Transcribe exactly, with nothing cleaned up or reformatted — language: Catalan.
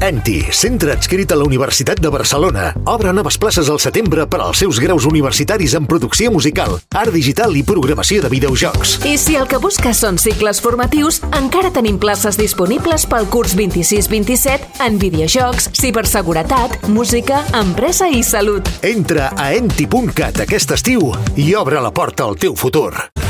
ENTI, centre adscrit a la Universitat de Barcelona. Obre noves places al setembre per als seus graus universitaris en producció musical, art digital i programació de videojocs. I si el que busques són cicles formatius, encara tenim places disponibles pel curs vint-i-sis vint-i-set en videojocs, ciberseguretat, música, empresa i salut. Entra a enti punt cat aquest estiu i obre la porta al teu futur.